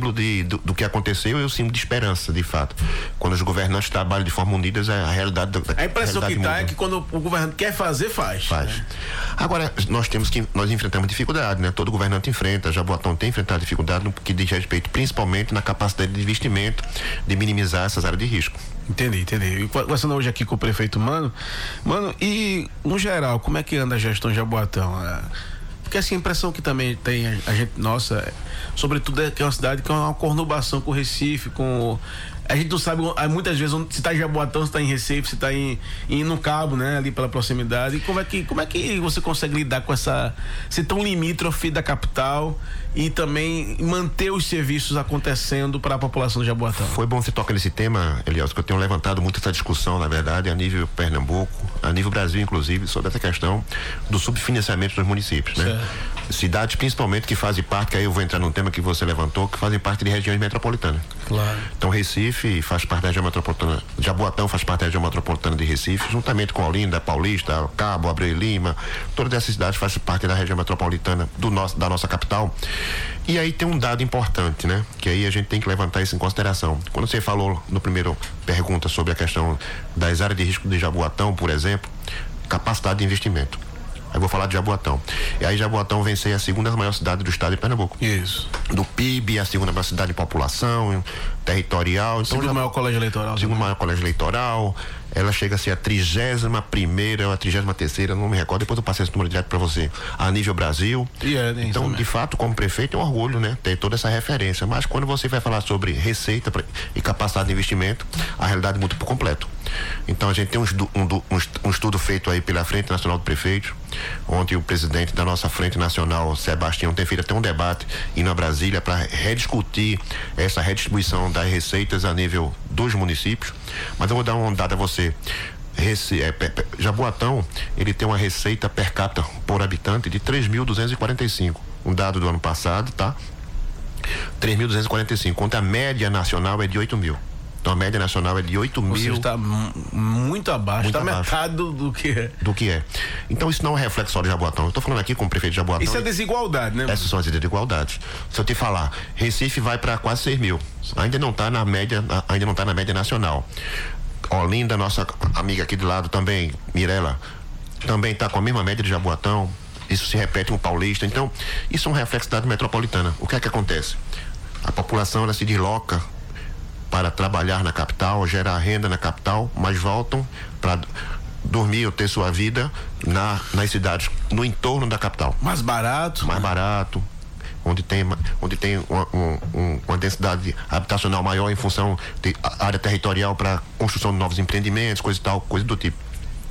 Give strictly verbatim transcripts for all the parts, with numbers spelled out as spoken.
símbolo de, do, do que aconteceu e o símbolo de esperança, de fato. Quando os governantes trabalham de forma unida, a realidade da A impressão que dá é que quando o governante quer fazer, faz. Faz. Né? Agora, nós temos que, nós enfrentamos dificuldade, né? Todo governante enfrenta, Jaboatão tem enfrentado dificuldade no que diz respeito principalmente na capacidade de investimento, de minimizar essas áreas de risco. Entendi, entendi. Conversando hoje aqui com o prefeito Mano, Mano, e no geral, como é que anda a gestão de Jaboatão? Porque assim, a impressão que também tem a, a gente, nossa, sobretudo é que é uma cidade que é uma conurbação com o Recife, com... A gente não sabe, muitas vezes, se está em Jaboatão, se está em Recife, se está em, em no Cabo, né? Ali pela proximidade. E como é que, como é que você consegue lidar com essa... ser tão limítrofe da capital e também manter os serviços acontecendo para a população de Jaboatão? Foi bom você tocar nesse tema, Elias, que eu tenho levantado muito essa discussão, na verdade, a nível Pernambuco, a nível Brasil, inclusive, sobre essa questão do subfinanciamento dos municípios, né? Certo. Cidades, principalmente, que fazem parte, que aí eu vou entrar num tema que você levantou, que fazem parte de regiões metropolitanas. Claro. Então, Recife faz parte da região metropolitana, Jaboatão faz parte da região metropolitana de Recife, juntamente com Olinda, Paulista, Cabo, Abreu e Lima, todas essas cidades fazem parte da região metropolitana do nosso, da nossa capital. E aí tem um dado importante, né? Que aí a gente tem que levantar isso em consideração. Quando você falou no primeiro pergunta sobre a questão das áreas de risco de Jaboatão, por exemplo, capacidade de investimento. Aí vou falar de Jaboatão. E aí Jaboatão vem ser a segunda maior cidade do estado de Pernambuco. Isso. Do P I B, a segunda maior cidade de população, territorial. Então, segundo maior colégio eleitoral. Segundo maior colégio eleitoral. Ela chega a ser a trigésima primeira ou a trigésima terceira, não me recordo, depois eu passei esse número direto para você, a nível Brasil. Yeah, então, de fato, como prefeito, é um orgulho, né? Ter toda essa referência. Mas quando você vai falar sobre receita e capacidade de investimento, a realidade muda por completo. Então, a gente tem um, um, um estudo feito aí pela Frente Nacional do Prefeito. Ontem o presidente da nossa Frente Nacional, Sebastião, tem feito até um debate indo a Brasília para rediscutir essa redistribuição das receitas a nível dos municípios. Mas eu vou dar um dado a você. Rece, é, Jaboatão, ele tem uma receita per capita por habitante de três mil duzentos e quarenta e cinco. Um dado do ano passado, tá? três mil duzentos e quarenta e cinco, enquanto a média nacional é de oito mil. Então a média nacional é de oito mil. Você está muito abaixo, está metade do, do que é. Do que é. Então isso não é um reflexo só de Jaboatão. Eu estou falando aqui com o prefeito de Jaboatão. Isso é desigualdade, né? Essas são as desigualdades. Se eu te falar, Recife vai para quase seis mil. Ainda não está na média, ainda não está na média nacional. Olinda, nossa amiga aqui do lado também, Mirela, também está com a mesma média de Jaboatão. Isso se repete com Paulista. Então, isso é um reflexo da cidade metropolitana. O que é que acontece? A população, ela se desloca para trabalhar na capital, gerar renda na capital, mas voltam para dormir ou ter sua vida na, nas cidades, no entorno da capital. Mais barato. Mais barato, onde tem, onde tem uma, um, uma densidade habitacional maior em função de área territorial para construção de novos empreendimentos, coisa e tal, coisa do tipo.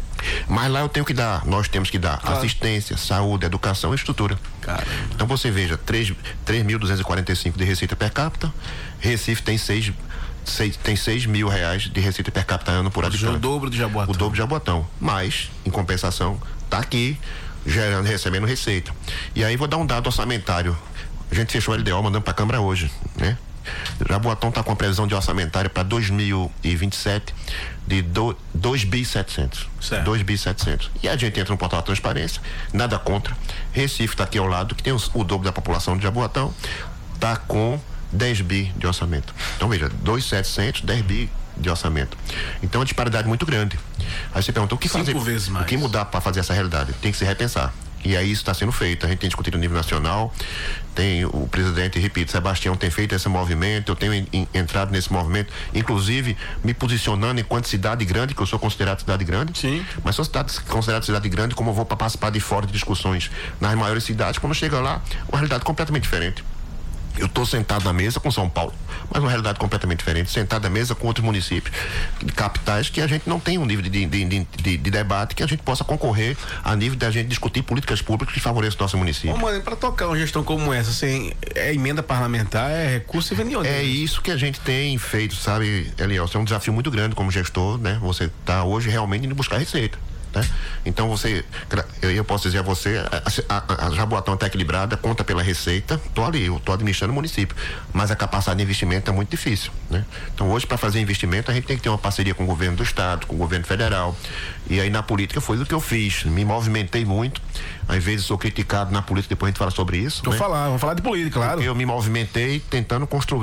Mas lá eu tenho que dar, nós temos que dar claro. Assistência, saúde, educação e estrutura. Caramba. Então você veja, três mil duzentos e quarenta e cinco de receita per capita, Recife tem seis Seis, tem seis mil reais de receita per capita ano por habitante. O dobro de Jaboatão. O dobro de Jaboatão. Mas, em compensação, está aqui gerando, recebendo receita. E aí vou dar um dado orçamentário. A gente fechou o L D O mandando para a Câmara hoje, né? Jaboatão está com a previsão de orçamentária para dois mil e vinte e sete de dois bi e setecentos. dois bi e setecentos. E a gente entra no portal da transparência, nada contra. Recife está aqui ao lado, que tem o, o dobro da população de Jaboatão, está com dez bi de orçamento. Então veja, dois mil e setecentos, dez bi de orçamento. Então é uma disparidade muito grande. Aí você pergunta, o que fazer? Cinco vezes mais. O que mudar para fazer essa realidade? Tem que se repensar. E aí isso está sendo feito. A gente tem discutido no nível nacional, tem o presidente, repito, Sebastião tem feito esse movimento, eu tenho em, entrado nesse movimento, inclusive me posicionando enquanto cidade grande, que eu sou considerado cidade grande. Sim. Mas sou cidade, considerado cidade grande, como eu vou para participar de fora de discussões nas maiores cidades, quando chega lá, uma realidade completamente diferente. Eu estou sentado na mesa com São Paulo, mas uma realidade completamente diferente, sentado na mesa com outros municípios, capitais, que a gente não tem um nível de, de, de, de, de debate que a gente possa concorrer a nível de a gente discutir políticas públicas que favoreçam o nosso município. Ô, mano, para tocar uma gestão como essa, assim, é emenda parlamentar, é recurso e vem de onde? É isso que a gente tem feito, sabe, Eliel? Isso é um desafio muito grande como gestor, né? Você está hoje realmente indo buscar receita. Né? Então você, eu posso dizer a você, a, a, a Jaboatão está equilibrada, conta pela receita, tô ali, eu tô administrando o município, mas a capacidade de investimento é muito difícil, né? Então hoje, para fazer investimento, a gente tem que ter uma parceria com o governo do estado, com o governo federal, e aí na política foi o que eu fiz, me movimentei muito, às vezes sou criticado na política, depois a gente fala sobre isso. Vou né? falar, vou falar de política, claro. Porque eu me movimentei tentando construir